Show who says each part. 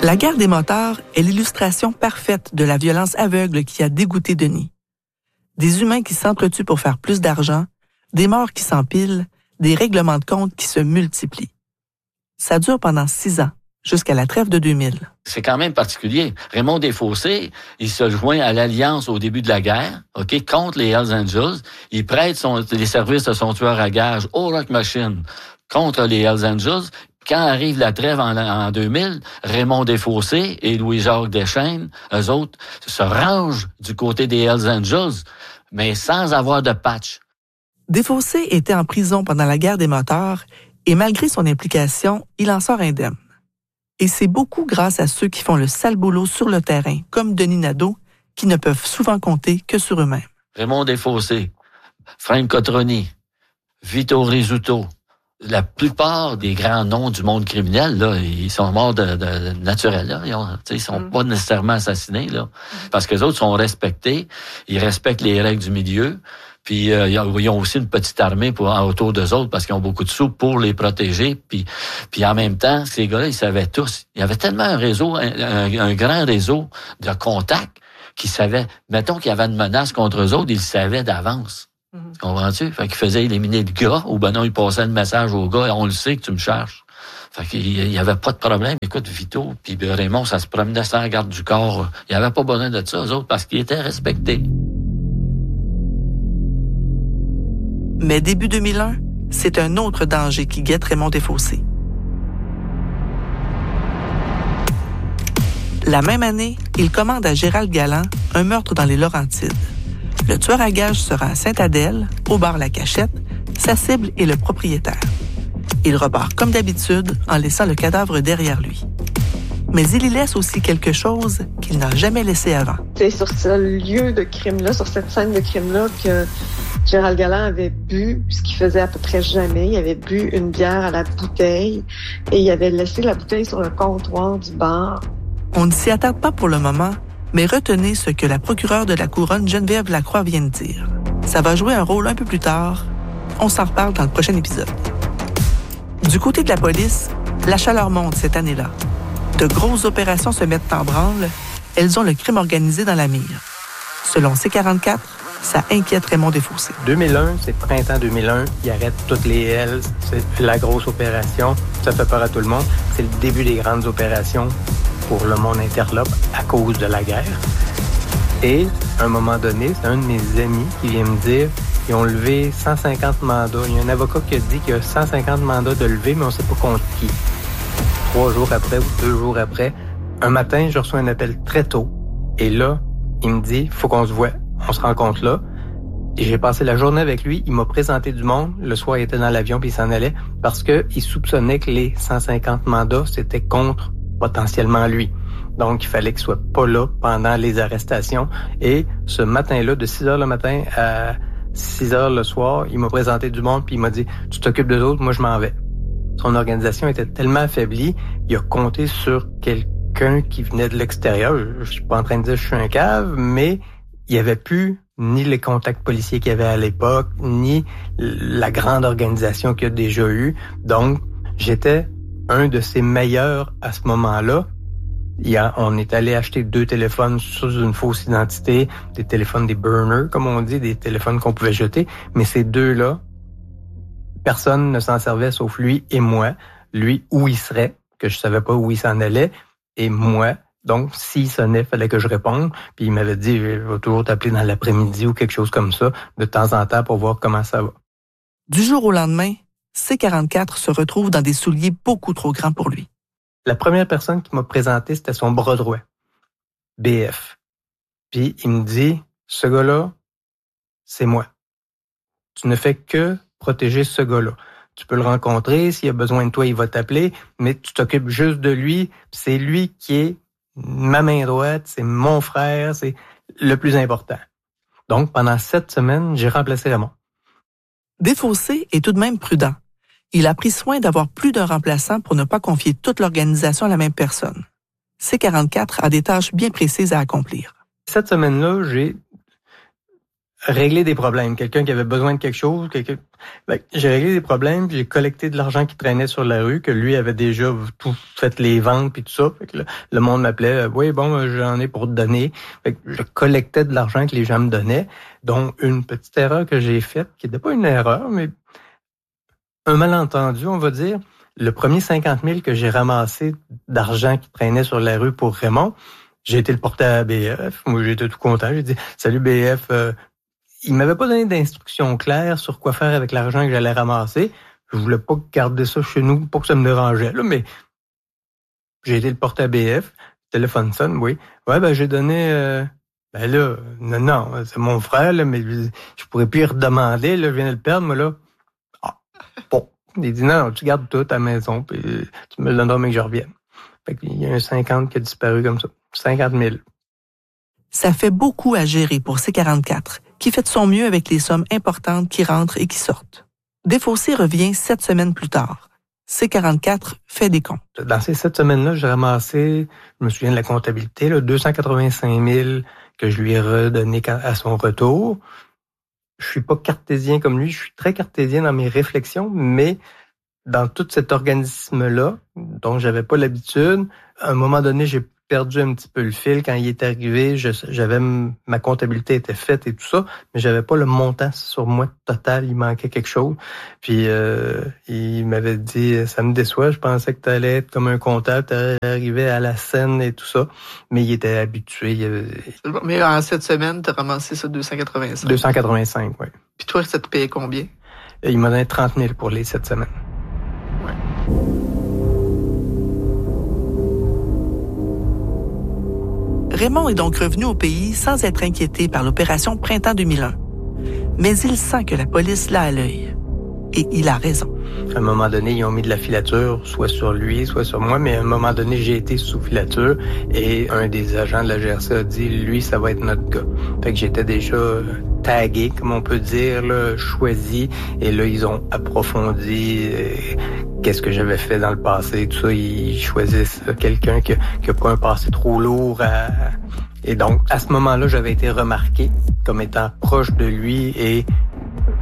Speaker 1: La guerre des motards est l'illustration parfaite de la violence aveugle qui a dégoûté Denis. Des humains qui s'entretuent pour faire plus d'argent, des morts qui s'empilent, des règlements de compte qui se multiplient. Ça dure pendant 6 ans, jusqu'à la trêve de 2000.
Speaker 2: C'est quand même particulier. Raymond Desfossés, il se joint à l'Alliance au début de la guerre, contre les Hells Angels. Il prête les services de son tueur à gages au Rock Machine contre les Hells Angels. Quand arrive la trêve en 2000, Raymond Desfossés et Louis-Jacques Deschaines, eux autres, se rangent du côté des Hells Angels, mais sans avoir de patch.
Speaker 1: Desfossés était en prison pendant la guerre des motards et malgré son implication, il en sort indemne. Et c'est beaucoup grâce à ceux qui font le sale boulot sur le terrain, comme Denis Nadeau, qui ne peuvent souvent compter que sur eux-mêmes.
Speaker 2: Raymond Desfossés, Frank Cotroni, Vito Rizzuto, la plupart des grands noms du monde criminel, là, ils sont morts de naturel. Là. Ils sont pas nécessairement assassinés, là, parce que les autres sont respectés. Ils respectent les règles du milieu. Puis ils ont aussi une petite armée autour d'eux autres parce qu'ils ont beaucoup de sous pour les protéger. Puis en même temps, ces gars-là, ils savaient tous. Il y avait tellement un réseau, un grand réseau de contacts qu'ils savaient. Mettons qu'il y avait une menace contre eux autres, ils le savaient d'avance. Comprends-tu? Fait qu'ils faisaient éliminer le gars, ou ben non, ils passaient le message au gars, on le sait que tu me cherches. Fait qu'il y avait pas de problème. Écoute, Vito puis Raymond, ça se promenait sans la garde du corps. Il y avait pas besoin de ça, eux autres, parce qu'ils étaient respectés.
Speaker 1: Mais début 2001, c'est un autre danger qui guette Raymond Desfossés. La même année, il commande à Gérald Galland un meurtre dans les Laurentides. Le tueur à gages sera à Sainte-Adèle, au bar La Cachette. Sa cible est le propriétaire. Il repart comme d'habitude en laissant le cadavre derrière lui. Mais il y laisse aussi quelque chose qu'il n'a jamais laissé avant.
Speaker 3: C'est sur ce lieu de crime-là, sur cette scène de crime-là, que Gérald Galland avait bu ce qu'il faisait à peu près jamais. Il avait bu une bière à la bouteille et il avait laissé la bouteille sur le comptoir du bar.
Speaker 1: On ne s'y attarde pas pour le moment, mais retenez ce que la procureure de la Couronne, Geneviève Lacroix, vient de dire. Ça va jouer un rôle un peu plus tard. On s'en reparle dans le prochain épisode. Du côté de la police, la chaleur monte cette année-là. De grosses opérations se mettent en branle. Elles ont le crime organisé dans la mire. Selon C44, ça inquiète Raymond Desfossés.
Speaker 4: 2001, c'est printemps 2001. Il arrête toutes les Hells. C'est la grosse opération. Ça fait peur à tout le monde. C'est le début des grandes opérations pour le monde interlope à cause de la guerre. Et, à un moment donné, c'est un de mes amis qui vient me dire qu'ils ont levé 150 mandats. Il y a un avocat qui a dit qu'il y a 150 mandats de lever, mais on ne sait pas contre qui. 3 jours après ou 2 jours après, un matin, je reçois un appel très tôt. Et là, il me dit, faut qu'on se voit. On se rencontre là. Et j'ai passé la journée avec lui. Il m'a présenté du monde. Le soir, il était dans l'avion puis il s'en allait parce qu'il soupçonnait que les 150 mandats, c'était contre potentiellement lui. Donc, il fallait qu'il soit pas là pendant les arrestations. Et ce matin-là, de 6 heures le matin à 6 heures le soir, il m'a présenté du monde puis il m'a dit, tu t'occupes d'eux autres, moi je m'en vais. Son organisation était tellement affaiblie, il a compté sur quelqu'un qui venait de l'extérieur. Je suis pas en train de dire que je suis un cave, mais il n'y avait plus ni les contacts policiers qu'il y avait à l'époque, ni la grande organisation qu'il y a déjà eu. Donc, j'étais un de ses meilleurs à ce moment-là. On est allé acheter 2 téléphones sous une fausse identité, des téléphones, des burners, comme on dit, des téléphones qu'on pouvait jeter. Mais ces 2-là, personne ne s'en servait sauf lui et moi. Lui, où il serait, que je savais pas où il s'en allait, et moi. Donc, s'il sonnait, il fallait que je réponde. Puis il m'avait dit, je vais toujours t'appeler dans l'après-midi ou quelque chose comme ça, de temps en temps pour voir comment ça va.
Speaker 1: Du jour au lendemain, C44 se retrouve dans des souliers beaucoup trop grands pour lui.
Speaker 4: La première personne qui m'a présenté, c'était son bras droit, BF. Puis il me dit, ce gars-là, c'est moi. Tu ne fais que protéger ce gars-là. Tu peux le rencontrer, s'il a besoin de toi, il va t'appeler, mais tu t'occupes juste de lui. C'est lui qui est ma main droite, c'est mon frère, c'est le plus important. Donc, pendant 7 semaines, j'ai remplacé Raymond.
Speaker 1: Desfossés est tout de même prudent. Il a pris soin d'avoir plus d'un remplaçant pour ne pas confier toute l'organisation à la même personne. C44 a des tâches bien précises à accomplir.
Speaker 4: Cette semaine-là, j'ai régler des problèmes. Quelqu'un qui avait besoin de quelque chose, j'ai réglé des problèmes, puis j'ai collecté de l'argent qui traînait sur la rue, que lui avait déjà tout fait les ventes puis tout ça. Fait que le monde m'appelait, oui, bon, j'en ai pour te donner. Fait que je collectais de l'argent que les gens me donnaient, dont une petite erreur que j'ai faite, qui n'était pas une erreur, mais un malentendu, on va dire. Le premier 50 000 que j'ai ramassé d'argent qui traînait sur la rue pour Raymond, j'ai été le porter à BF. Moi, j'étais tout content. J'ai dit, salut BF, il m'avait pas donné d'instructions claires sur quoi faire avec l'argent que j'allais ramasser. Je voulais pas garder ça chez nous, pas que ça me dérangeait, là, mais j'ai été le porter à BF. Téléphone sonne, oui. Ouais, ben, j'ai donné, ben là, non, c'est mon frère, là, mais je pourrais plus y redemander, là, je viens de le perdre, moi, là. Ah, bon. Il dit, non, tu gardes tout à la maison, puis tu me le donneras, mais que je revienne. Fait qu'il y a un 50 qui a disparu comme ça. 50 000.
Speaker 1: Ça fait beaucoup à gérer pour C44, qui fait de son mieux avec les sommes importantes qui rentrent et qui sortent. Desfossés revient 7 semaines plus tard. C44 fait des comptes.
Speaker 4: Dans ces 7 semaines-là, j'ai ramassé, je me souviens de la comptabilité, là, 285 000 que je lui ai redonné à son retour. Je suis pas cartésien comme lui, je suis très cartésien dans mes réflexions, mais dans tout cet organisme-là, dont j'avais pas l'habitude, à un moment donné, j'ai perdu un petit peu le fil. Quand il est arrivé, j'avais ma comptabilité était faite et tout ça, mais j'avais pas le montant sur moi total, il manquait quelque chose. Puis il m'avait dit, ça me déçoit, je pensais que tu allais être comme un comptable, tu arrivé à la scène et tout ça, mais il était habitué.
Speaker 5: Mais en 7 semaines, tu as ramassé ça 285.
Speaker 4: 285, oui.
Speaker 5: Puis toi, ça te payait combien?
Speaker 4: Il m'a donné 30 000 pour les 7 semaines.
Speaker 5: Ouais.
Speaker 1: Raymond est donc revenu au pays sans être inquiété par l'opération Printemps 2001. Mais il sent que la police l'a à l'œil. Et il a raison.
Speaker 4: À un moment donné, ils ont mis de la filature, soit sur lui, soit sur moi, mais à un moment donné, j'ai été sous filature et un des agents de la GRC a dit, lui, ça va être notre gars. Fait que j'étais déjà tagué, comme on peut dire, là, choisi, et là, ils ont approfondi qu'est-ce que j'avais fait dans le passé, tout ça. Ils choisissent quelqu'un qui a pas un passé trop lourd Et donc, à ce moment-là, j'avais été remarqué comme étant proche de lui et